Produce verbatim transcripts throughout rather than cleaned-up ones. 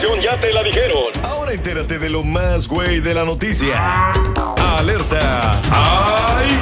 información ya te la dijeron. Ahora entérate de lo más güey de la noticia. ¡Alerta! ¡Ay,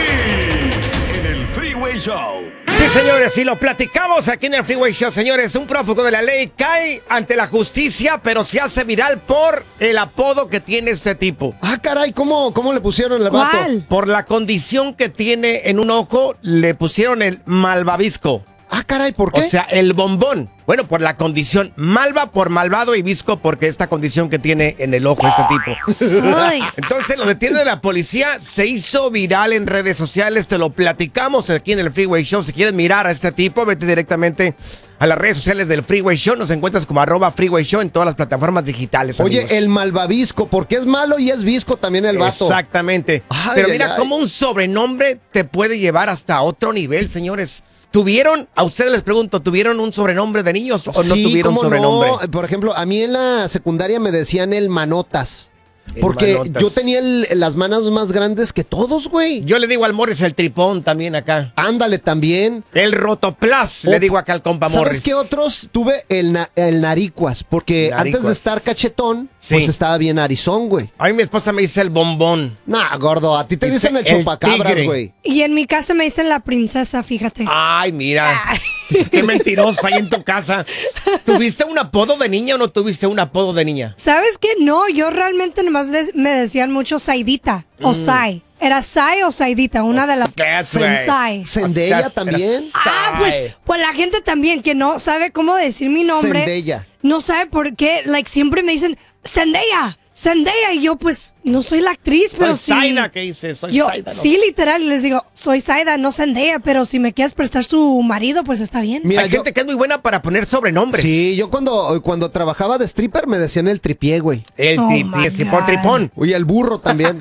güey! En el Freeway Show. Sí, señores, y lo platicamos aquí en el Freeway Show, señores. Un prófugo de la ley cae ante la justicia, pero se hace viral por el apodo que tiene este tipo. Ah, caray, ¿cómo, cómo le pusieron el vato? ¿Cuál? Por la condición que tiene en un ojo, le pusieron el malvavisco. Ah, caray, ¿por qué? O sea, el bombón. Bueno, por la condición malva por malvado y visco porque esta condición que tiene en el ojo este tipo. Ay. Entonces lo detiene la policía, se hizo viral en redes sociales, te lo platicamos aquí en el Freeway Show. Si quieres mirar a este tipo, vete directamente a las redes sociales del Freeway Show. Nos encuentras como arroba Freeway Show en todas las plataformas digitales, amigos. Oye, el malvavisco, porque es malo y es visco también el vato. Exactamente. Ay, Pero ay, mira ay. cómo un sobrenombre te puede llevar hasta otro nivel, señores. ¿Tuvieron, a ustedes les pregunto, ¿tuvieron un sobrenombre de niños o no Sí, tuvieron ¿cómo sobrenombre? no? Por ejemplo, a mí en la secundaria me decían el manotas. El Porque manotas. yo tenía el- las manos más grandes que todos, güey. Yo le digo al Morris el tripón también acá. Ándale también. El rotoplas, Oh, le digo acá al compa ¿Sabes Morris. qué otros? Tuve el, na- el naricuas, porque Naricuas. antes de estar cachetón, Sí. pues estaba bien narizón, güey. A mí mi esposa me dice el bombón. Nah, gordo, a ti te Dice dicen el el chupacabras, tigre. güey. Y en mi casa me dicen la princesa, fíjate. Ay, mira. Qué mentiroso ahí en tu casa. ¿Tuviste un apodo de niña o no tuviste un apodo de niña? ¿Sabes qué? No, yo realmente nomás de- me decían mucho Saidita o Sai. Era Sai o Saidita, una de las. That's right. Sai. Zendaya O sea, también. Ah, pues, pues la gente también que no sabe cómo decir mi nombre. Zendaya. No sabe por qué, like, siempre me dicen, Zendaya, Zendaya. Y yo, pues, no soy la actriz, pero sí. Soy Zaida, ¿qué dices? Soy Yo, Zaida, ¿no? sí, literal, les digo, soy Zaida, no Zendaya, pero si me quieres prestar tu marido, pues está bien. Mira, Hay yo- gente que es muy buena para poner sobrenombres. Sí, yo cuando, cuando trabajaba de stripper me decían el tripié, güey. El Oh, tripi, my el tripón, God. tripón. Oye, el burro también.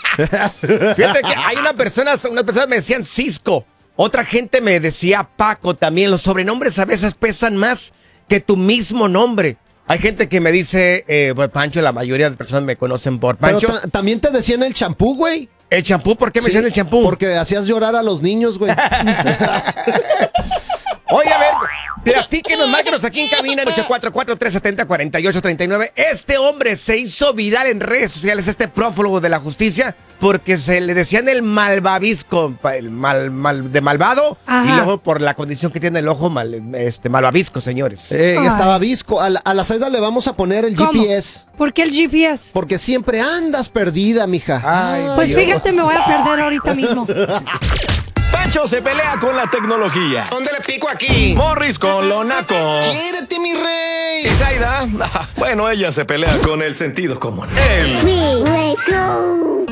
Fíjate que hay una persona, unas personas me decían Cisco. Otra gente me decía Paco también. Los sobrenombres a veces pesan más que tu mismo nombre. Hay gente que me dice, eh, pues, Pancho, la mayoría de personas me conocen por Pero Pancho. ta- también te decían el champú, güey. ¿El champú? ¿Por qué me Sí, decían el champú? Porque hacías llorar a los niños, güey. Oye, a ver, platíquenos, márquenos aquí en cabina en ocho cuatro cuatro, tres siete cero, cuatro ocho tres nueve. Este hombre se hizo viral en redes sociales, este prófugo de la justicia, porque se le decían el malvavisco, el mal, mal, de malvado, Ajá. y luego por la condición que tiene el ojo mal, este, malvavisco, señores. Eh, Ay. estaba visco. A la, a la Zaida le vamos a poner el ¿Cómo? G P S. ¿Por qué el G P S? Porque siempre andas perdida, mija. Ay, Pues Dios. fíjate, me voy a perder ahorita mismo. Pancho se pelea con la tecnología. ¿Dónde le pico aquí? Morris con lo naco. ¡Quiérete, mi rey! Y Zaida, bueno, ella se pelea con el sentido común. El Freeway Show.